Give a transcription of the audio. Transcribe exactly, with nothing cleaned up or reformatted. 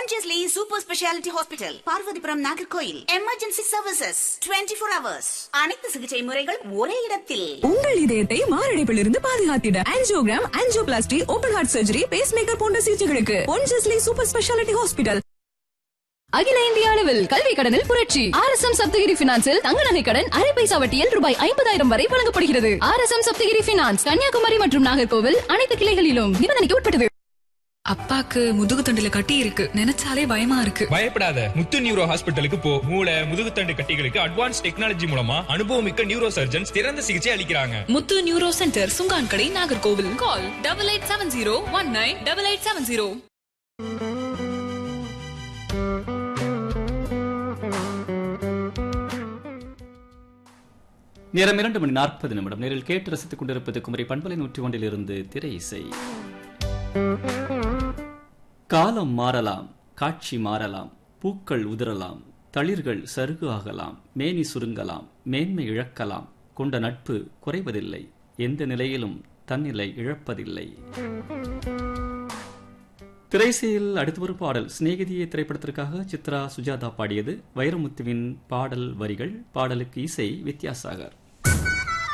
Pondicherry Super Speciality Hospital, Parvathipuram Nagercoil. Emergency services இருபத்தி நான்கு hours. அனைத்து சிகிச்சை முறைகள் ஒரே இடத்தில். உங்கள் இதயத்தை மாரடைப்பிலிருந்து பாதுகாத்திட angiogram, angioplasty, open heart surgery, base maker போன்ற சிகிச்சைகளுக்கு பொன்ஜஸ்லி சூப்பர் ஸ்பெஷாலிட்டி ஹாஸ்பிட்டல். அகில இந்திய அளவில் கல்வி கடனில் புரட்சி. ஆர் எஸ் எம் சப்தகிரி பினான்சில் தங்க நகை கடன் அரை பைசா வட்டியில் ரூபாய் ஐம்பதாயிரம் வரை வழங்கப்படுகிறது. R S M Saptagiri finance, Kanyakumari மற்றும் நாகர்கோவில் அனைத்து கிளைகளிலும் நிபந்தனைக்கு உட்பட்டது. அப்பாக்கு முதுகு தண்டுல கட்டி இருக்கு, நினைச்சாலே பயமா இருக்கு. பயப்படாத, முத்து நியூரோ ஹாஸ்பிட்டலுக்கு போ. மூளை முதுகுத்தண்டு கட்டிகளுக்கு அட்வான்ஸ் டெக்னாலஜி மூலமா அனுபவமிக்க நியூரோ சர்ஜன்ஸ் சிறந்த சிகிச்சை அளிக்கிறாங்க. முத்து neuro centre, Chunkankadai, Nagercoil. Call double eight seven zero one nine double eight seven zero. நேரம் இரண்டு மணி நாற்பது நிமிடம். நேரில் கேட்டு ரசித்துக் கொண்டிருப்பது குமரி பண்பலை நூற்றி ஒன்றில் இருந்து திரை இசை. காலம் மாறலாம், காட்சி மாறலாம், பூக்கள் உதிரலாம், தளிர்கள் சருகு ஆகலாம், மேனி சுருங்கலாம், மேன்மை இழக்கலாம், கொண்ட நட்பு குறைவதில்லை, எந்த நிலையிலும் தன்னிலை இழப்பதில்லை. திரைசையில் அடுத்து ஒரு பாடல் சிநேகிதியை திரைப்படத்திற்காக சித்ரா சுஜாதா பாடியது. வைரமுத்துவின் பாடல் வரிகள், பாடலுக்கு இசை வித்யாசாகர்.